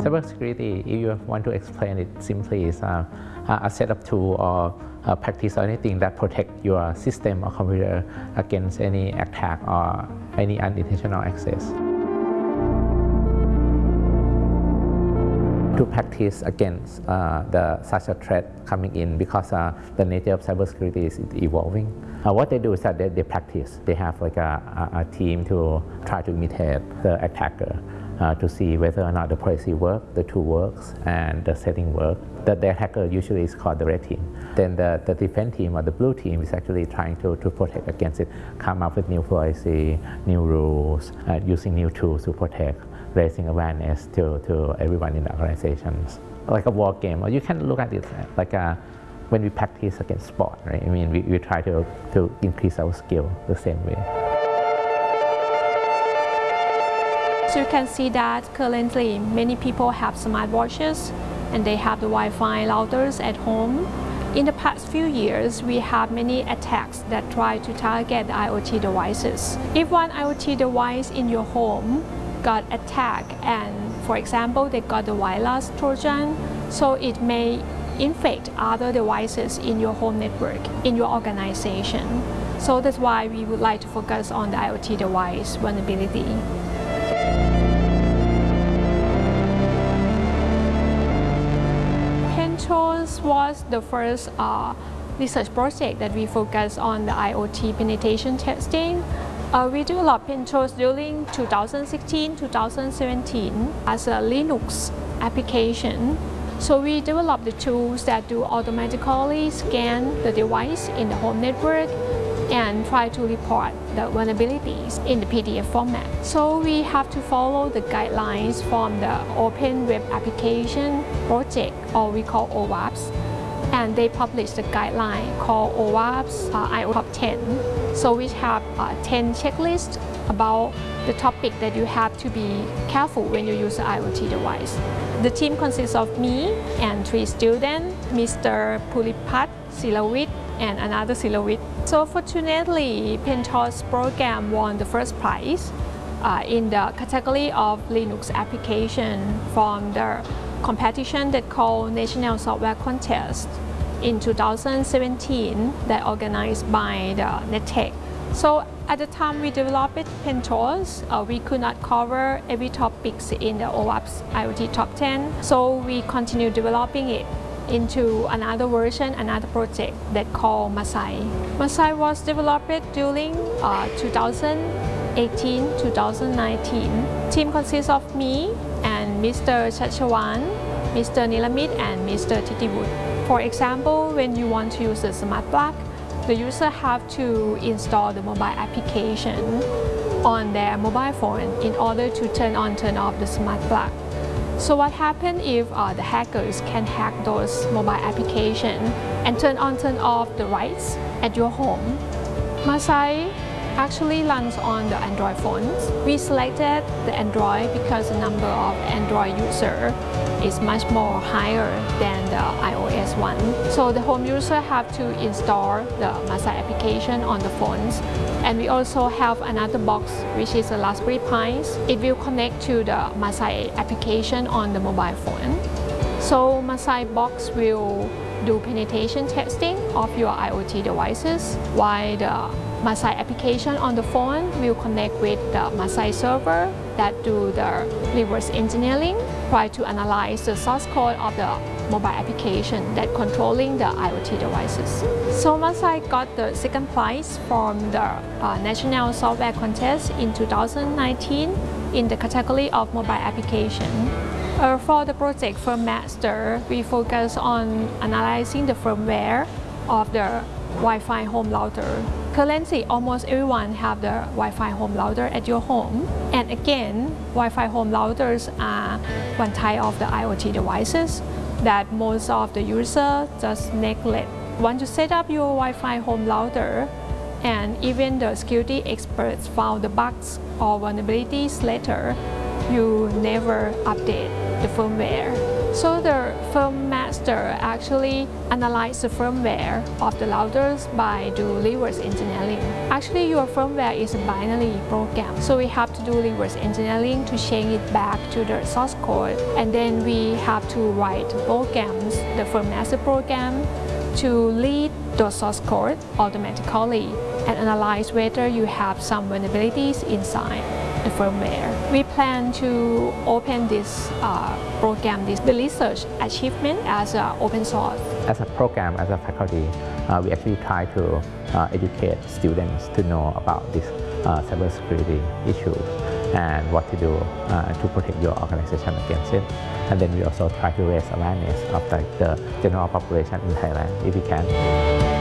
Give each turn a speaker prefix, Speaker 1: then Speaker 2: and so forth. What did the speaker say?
Speaker 1: Cybersecurity, if you want to explain it simply, is a set of tools or practice or anything that protect your system or computer against any attack or any unintentional access. To practice against such a threat coming in, because the nature of cybersecurity is evolving. What they do is that they practice. They have like a team to try to imitate the attacker to see whether or not the policy works, the tool works, and the setting work. The attacker usually is called the red team. Then the defense team or the blue team is actually trying to protect against it, come up with new policy, new rules, using new tools to protect, raising awareness to everyone in the organizations. Like a war game, or you can look at it like when we practice against sport, right? I mean, we try to increase our skill the same way.
Speaker 2: So you can see that currently many people have smartwatches and they have the Wi-Fi routers at home. In the past few years, we have many attacks that try to target the IoT devices. If one IoT device in your home got attacked and, for example, they got the virus Trojan, so it may infect other devices in your home network, in your organization. So that's why we would like to focus on the IoT device vulnerability. Pentos was the first research project that we focus on the IoT penetration testing. We developed Pentos during 2016-2017 as a Linux application. So we developed the tools that do automatically scan the device in the home network and try to report the vulnerabilities in the PDF format. So we have to follow the guidelines from the Open Web Application Project, or we call OWASP. And they published a guideline called OWASP IoT Top 10. So we have 10 checklists about the topic that you have to be careful when you use an IoT device. The team consists of me and 3 students, Mr. Pulipat Silawit and another Silawit. So fortunately, Pentos program won the first prize in the category of Linux application from the competition that called National Software Contest in 2017 that organized by the NetTech. So at the time we developed Pentos, we could not cover every topic in the OWASP IoT Top 10. So we continued developing it into another version, another project that called Masai. Masai was developed during 2018-2019. Team consists of me and Mr. Chachawan, Mr. Nilamit, and Mr. Titiwood. For example, when you want to use a smart plug, the user have to install the mobile application on their mobile phone in order to turn on, turn off the smart plug. So what happens if the hackers can hack those mobile applications and turn on, turn off the lights at your home? Masai actually runs on the Android phones. We selected the Android because the number of Android users is much more higher than the iOS one. So the home user have to install the Masai application on the phones. And we also have another box, which is a Raspberry Pi. It will connect to the Masai application on the mobile phone. So Masai box will do penetration testing of your IoT devices, while the Masai application on the phone will connect with the Masai server that do the reverse engineering, try to analyze the source code of the mobile application that controlling the IoT devices. So Masai got the second prize from the National Software Contest in 2019 in the category of mobile application. For the project Firmmaster, we focus on analyzing the firmware of the Wi-Fi home router. Currently, almost everyone have the Wi-Fi home router at your home. And again, Wi-Fi home routers are one type of the IoT devices that most of the users just neglect. Once you set up your Wi-Fi home router, and even the security experts found the bugs or vulnerabilities later, you never update the firmware. So the firm master actually analyze the firmware of the routers by do reverse engineering. Actually, your firmware is a binary program, so we have to do reverse engineering to change it back to the source code, and then we have to write programs, the firm master program, to read the source code automatically and analyze whether you have some vulnerabilities inside the firmware. We plan to open this program, the research achievement as open source.
Speaker 1: As a program, as a faculty, we actually try to educate students to know about these cybersecurity issues and what to do to protect your organization against it. And then we also try to raise awareness of the general population in Thailand if we can.